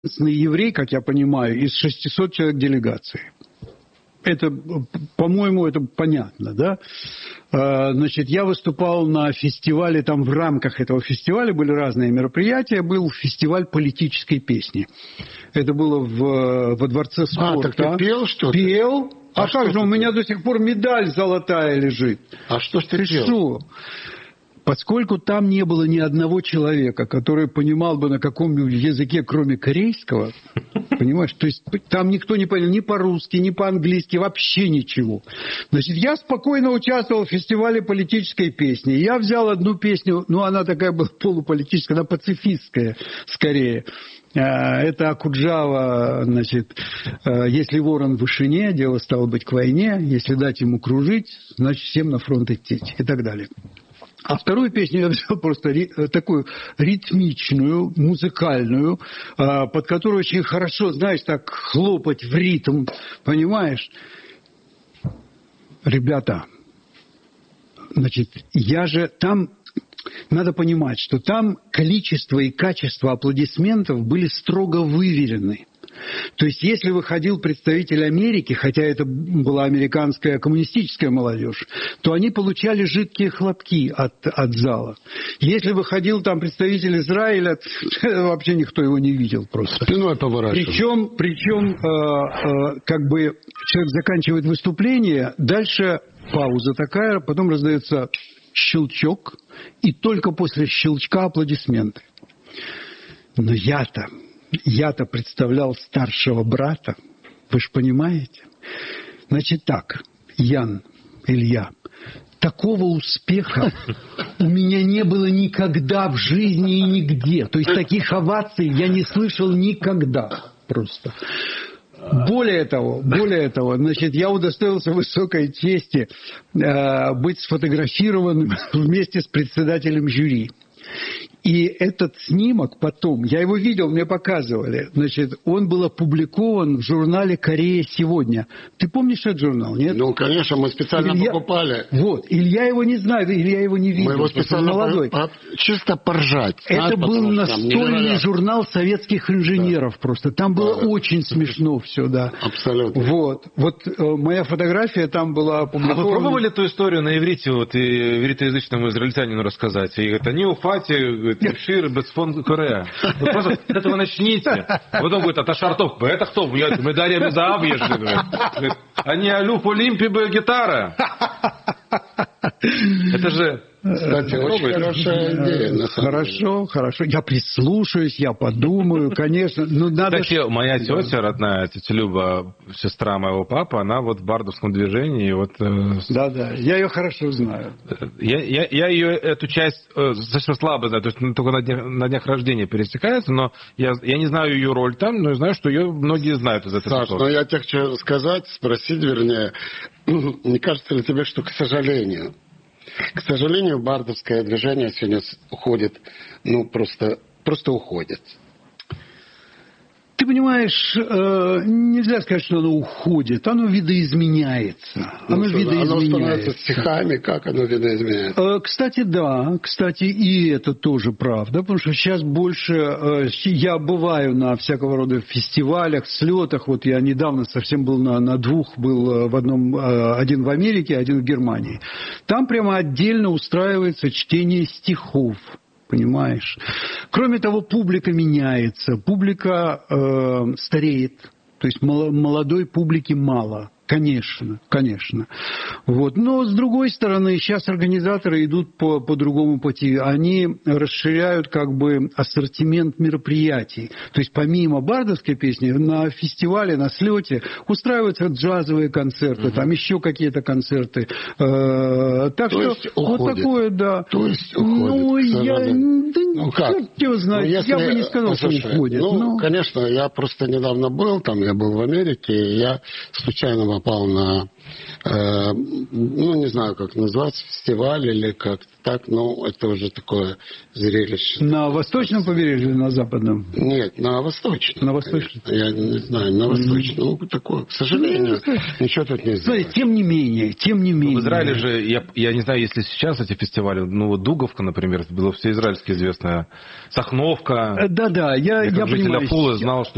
единственный еврей, как я понимаю, из 600 человек делегации. Это, по-моему, это понятно, да? Значит, я выступал на фестивале, там в рамках этого фестиваля были разные мероприятия, был фестиваль политической песни. Это было во Дворце спорта. Так ты пел что-то? Пел. А как же, у меня до сих пор медаль золотая лежит. А что ж ты пел? Что? Поскольку там не было ни одного человека, который понимал бы на каком-нибудь языке, кроме корейского, понимаешь, то есть там никто не понял ни по-русски, ни по-английски, вообще ничего. Значит, я спокойно участвовал в фестивале политической песни. Я взял одну песню, ну, она такая была полуполитическая, она пацифистская скорее. Это Акуджава, значит, если ворон в вышине, дело стало быть к войне, если дать ему кружить, значит, всем на фронт идти и так далее. А вторую песню я взял просто такую ритмичную, музыкальную, под которую очень хорошо, знаешь, так хлопать в ритм, понимаешь? Ребята, значит, я же там... Надо понимать, что там количество и качество аплодисментов были строго выверены. То есть, если выходил представитель Америки, хотя это была американская коммунистическая молодежь, то они получали жидкие хлопки от зала. Если выходил там представитель Израиля, вообще никто его не видел просто. Спиной поворачивал. Причем как бы человек заканчивает выступление, дальше пауза такая, потом раздается щелчок, и только после щелчка аплодисменты. Но я-то представлял старшего брата, вы же понимаете? Значит так, Илья, такого успеха у меня не было никогда в жизни и нигде. То есть таких оваций я не слышал никогда просто. Более того, значит, я удостоился высокой чести быть сфотографированным вместе с председателем жюри. И этот снимок потом, я его видел, мне показывали, значит, он был опубликован в журнале «Корея сегодня». Ты помнишь этот журнал, нет? Ну, конечно, мы специально покупали. Вот, Илья его не знает, Илья его не видел. Мы его специально молодой. Чисто поржать. Это был настольный журнал советских инженеров просто. Там было очень смешно все, да. Абсолютно. Вот моя фотография там была опубликована. А вы пробовали эту историю на иврите, вот, и ивритоязычному израильтянину рассказать? И это не уфати, Шир, Бецфон, Корея. Вы просто с этого начните. А потом говорит, это шартов. Это кто? Мы дарим за объезжи. Они алюф Олимпи гитара. Это же... Кстати, очень хорошая идея. Хорошо. Я прислушаюсь, я подумаю, конечно. Кстати, моя тетя родная, тетя Люба, сестра моего папы, она вот в бардовском движении. Вот, да, я ее хорошо знаю. Я ее, эту часть, совсем слабо знаю, то есть только на днях рождения пересекается, но я не знаю ее роль там, но я знаю, что ее многие знают из этого. Саш, но я тебе хочу спросить, вернее, не кажется ли тебе, что, к сожалению, бардовское движение сегодня уходит, просто уходит? Ты понимаешь, нельзя сказать, что оно уходит, оно видоизменяется. Оно становится стихами, как оно видоизменяется? Кстати, да, и это тоже правда, потому что сейчас больше, я бываю на всякого рода фестивалях, слетах, вот я недавно совсем был на двух, был в одном, один в Америке, один в Германии. Там прямо отдельно устраивается чтение стихов. Понимаешь? Кроме того, публика меняется, публика стареет, то есть молодой публики мало. Конечно. Вот. Но, с другой стороны, сейчас организаторы идут по другому пути. Они расширяют как бы ассортимент мероприятий. То есть, помимо бардовской песни, на фестивале, на слете устраиваются джазовые концерты, там еще какие-то концерты. Так что, вот такое, да. То есть, уходит. Как его знает, я бы не сказал, что уходит. Конечно, я просто недавно был, я был в Америке, и я случайно попал на, не знаю, как называется, фестиваль или как-то так, это уже такое зрелище. На восточном побережье или на западном? Нет, на восточном. На восточном? Я не знаю, на восточном. Такое, к сожалению, ничего тут не сделать. Тем не менее. В Израиле же, я не знаю, если сейчас эти фестивали, Дуговка, например, было всеизраильски известная, Сахновка. Да, я понимаю. Житель Афулы знал, что